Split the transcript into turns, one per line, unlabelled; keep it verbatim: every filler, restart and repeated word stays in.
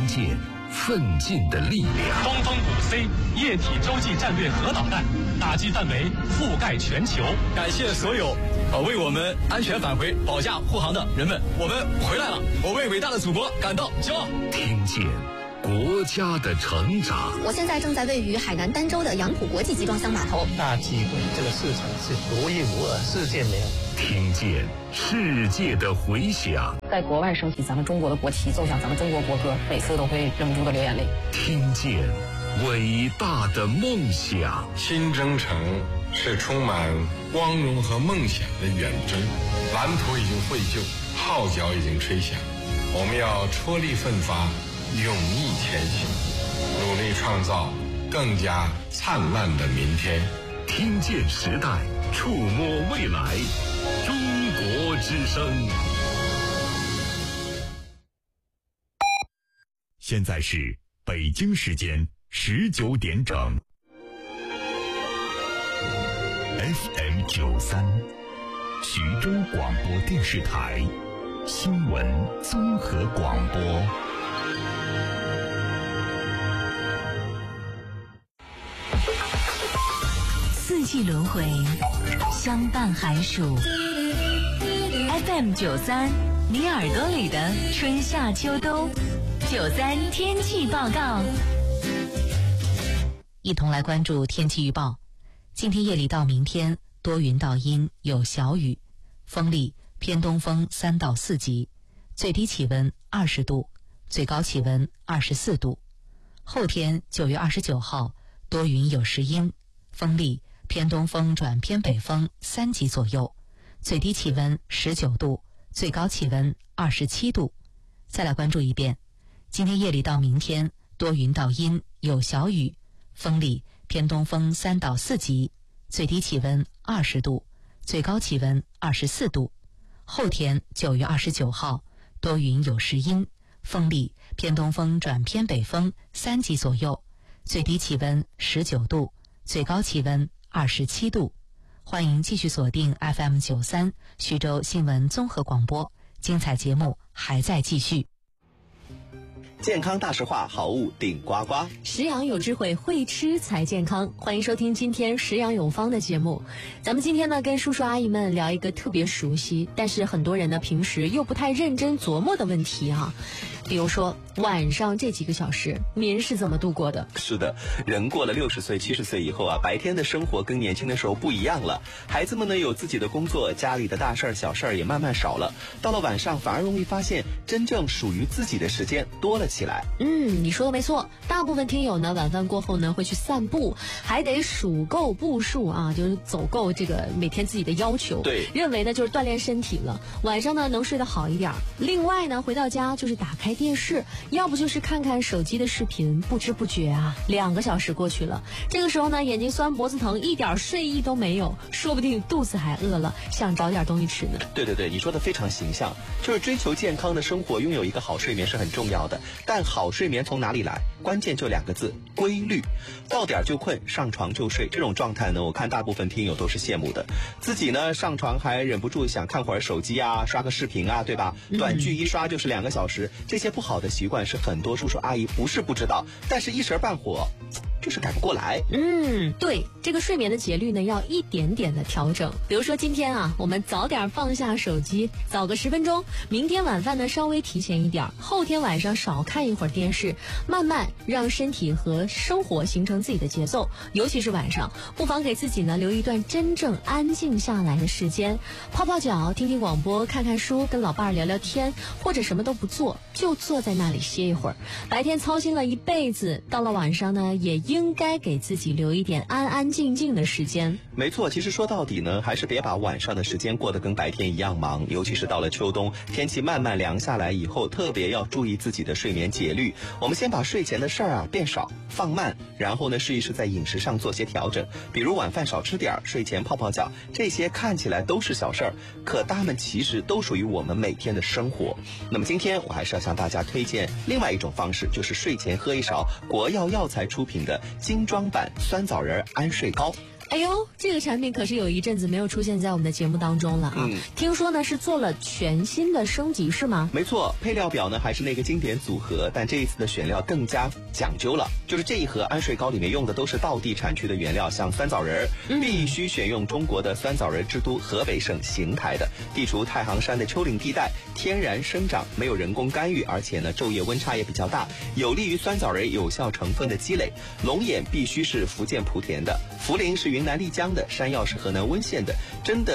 见奋进的力量。
东风五 C 液体洲际战略核导弹打击范围覆盖全球。
感谢所有呃为我们安全返回保驾护航的人们，我们回来了，我为伟大的祖国感到骄傲。
听见国家的成长。
我现在正在位于海南儋州的杨浦国际集装箱码头。
大机会，这个市场是独一无二，世界没有。
听见世界的回响。
在国外升起咱们中国的国旗，奏响咱们中国国歌，每次都会忍不住的流眼泪。
听见伟大的梦想。
新征程是充满光荣和梦想的远征，蓝图已经绘就，号角已经吹响，我们要踔厉奋发，勇毅前行，努力创造更加灿烂的明天。
听见时代，触摸未来，中国之声。
现在是北京时间十九点整。F M 九三，徐州广播电视台新闻综合广播。
四季轮回，相伴寒暑。F M 九三，你耳朵里的春夏秋冬。九三天气报告，一同来关注天气预报。今天夜里到明天多云到阴，有小雨，风力偏东风三到四级，最低气温二十度，最高气温二十四度。后天九月二十九号多云有时阴，风力偏东风转偏北风三级左右，最低气温十九度，最高气温二十七度。再来关注一遍，今天夜里到明天多云到阴，有小雨，风力偏东风三到四级，最低气温二十度，最高气温二十四度。后天九月二十九号多云有时阴，风力偏东风转偏北风三级左右，最低气温十九度，最高气温二十七度。欢迎继续锁定 F M 九三徐州新闻综合广播，精彩节目还在继续。
健康大实话，好物顶呱呱。
食养有智慧，会吃才健康。欢迎收听今天食养有方的节目。咱们今天呢，跟叔叔阿姨们聊一个特别熟悉，但是很多人呢平时又不太认真琢磨的问题啊。比如说晚上这几个小时，您是怎么度过的？
是的，人过了六十岁、七十岁以后啊，白天的生活跟年轻的时候不一样了。孩子们呢有自己的工作，家里的大事儿、小事儿也慢慢少了。到了晚上，反而容易发现真正属于自己的时间多了起来。
嗯，你说的没错。大部分听友呢，晚饭过后呢会去散步，还得数够步数啊，就是走够这个每天自己的要求。
对，
认为呢就是锻炼身体了。晚上呢能睡得好一点。另外呢，回到家就是打开电视，要不就是看看手机的视频，不知不觉啊，两个小时过去了。这个时候呢，眼睛酸、脖子疼，一点睡意都没有，说不定肚子还饿了，想找点东西吃呢。
对对对，你说的非常形象，就是追求健康的生活，拥有一个好睡眠是很重要的。但好睡眠从哪里来？关键就两个字：规律。到点就困，上床就睡，这种状态呢，我看大部分听友都是羡慕的。自己呢，上床还忍不住想看会儿手机啊，刷个视频啊，对吧？短剧一刷就是两个小时，这些不好的习惯是很多叔叔阿姨不是不知道，但是一时半会就是改不过来。
嗯，对，这个睡眠的节律呢，要一点点的调整。比如说今天啊，我们早点放下手机，早个十分钟；明天晚饭呢，稍微提前一点；后天晚上少看一会儿电视，慢慢让身体和生活形成自己的节奏。尤其是晚上，不妨给自己呢留一段真正安静下来的时间，泡泡脚，听听广播，看看书，跟老伴儿聊聊天，或者什么都不做，就坐在那里歇一会儿。白天操心了一辈子，到了晚上呢，也应该给自己留一点安安静静的时间。
没错，其实说到底呢，还是别把晚上的时间过得跟白天一样忙，尤其是到了秋冬，天气慢慢凉下来以后，特别要注意自己的睡眠节律。我们先把睡前的事儿啊变少放慢，然后呢试一试在饮食上做些调整，比如晚饭少吃点，睡前泡泡脚，这些看起来都是小事儿，可它们其实都属于我们每天的生活。那么今天我还是要向大家推荐另外一种方式，就是睡前喝一勺国药药材出品的精装版酸枣仁安睡膏。
哎呦，这个产品可是有一阵子没有出现在我们的节目当中了啊！嗯、听说呢是做了全新的升级，是吗？
没错，配料表呢还是那个经典组合，但这一次的选料更加讲究了。就是这一盒安睡膏里面用的都是道地产区的原料，像酸枣仁，嗯、必须选用中国的酸枣仁之都河北省邢台的，地处太行山的丘陵地带，天然生长，没有人工干预，而且呢昼夜温差也比较大，有利于酸枣仁有效成分的积累。龙眼必须是福建莆田的，茯苓是云南丽江的，山药是河南温县的，真的